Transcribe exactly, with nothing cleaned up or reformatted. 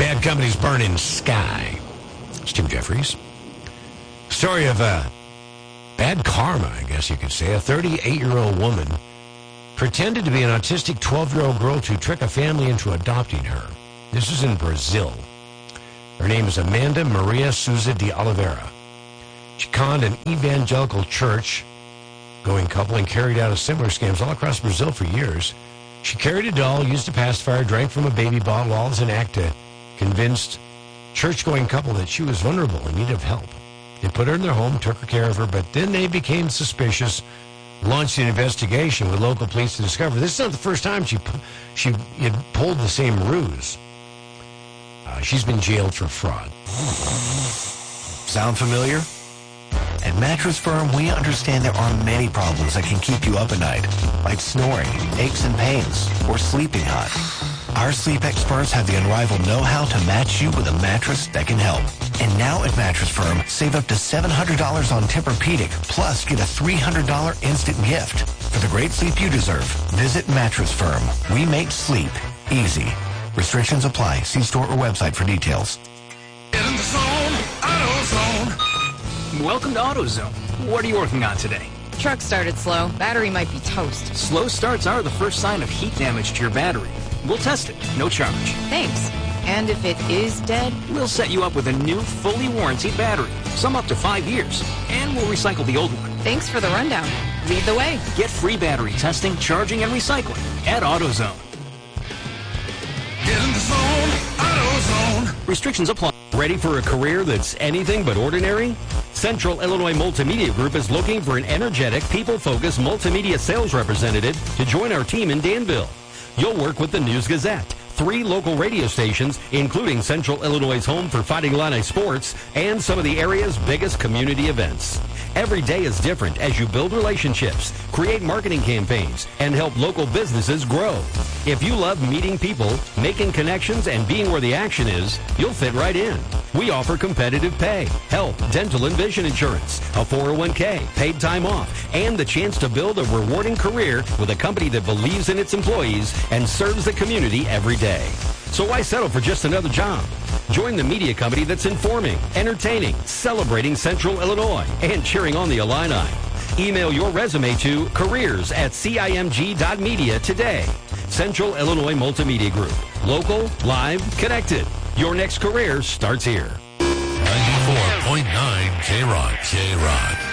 Bad Company's Burning Sky. It's Tim Jeffries. Story of uh, bad karma, I guess you could say. A thirty-eight-year-old woman pretended to be an autistic twelve-year-old girl to trick a family into adopting her. This is in Brazil. Her name is Amanda Maria Souza de Oliveira. She conned an evangelical church-going couple and carried out a similar scams all across Brazil for years. She carried a doll, used a pacifier, drank from a baby bottle, all as an act to convince church-going couple that she was vulnerable and needed help. They put her in their home, took her care of her, but then they became suspicious, launched an investigation with local police to discover this is not the first time she she had pulled the same ruse. Uh, she's been jailed for fraud. Sound familiar? At Mattress Firm, we understand there are many problems that can keep you up at night, like snoring, aches and pains, or sleeping hot. Our sleep experts have the unrivaled know-how to match you with a mattress that can help. And now at Mattress Firm, save up to seven hundred dollars on Tempur-Pedic, plus get a three hundred dollars instant gift. For the great sleep you deserve, visit Mattress Firm. We make sleep easy. Restrictions apply. See store or website for details. Get in the zone, AutoZone. Welcome to AutoZone. What are you working on today? Truck started slow. Battery might be toast. Slow starts are the first sign of heat damage to your battery. We'll test it. No charge. Thanks. And if it is dead? We'll set you up with a new, fully warranted battery. Some up to five years. And we'll recycle the old one. Thanks for the rundown. Lead the way. Get free battery testing, charging, and recycling at AutoZone. Get in the zone, AutoZone. Restrictions apply. Ready for a career that's anything but ordinary? Central Illinois Multimedia Group is looking for an energetic, people-focused multimedia sales representative to join our team in Danville. You'll work with the News Gazette, three local radio stations, including Central Illinois' home for Fighting Illini sports, and some of the area's biggest community events. Every day is different as you build relationships, create marketing campaigns, and help local businesses grow. If you love meeting people, making connections, and being where the action is, you'll fit right in. We offer competitive pay, health, dental, and vision insurance, a four oh one k, paid time off, and the chance to build a rewarding career with a company that believes in its employees and serves the community every day. So why settle for just another job? Join the media company that's informing, entertaining, celebrating Central Illinois, and cheering on the Illini. Email your resume to careers at cimg dot media today. Central Illinois Multimedia Group. Local, live, connected. Your next career starts here. ninety-four point nine K-Rock. K-Rock.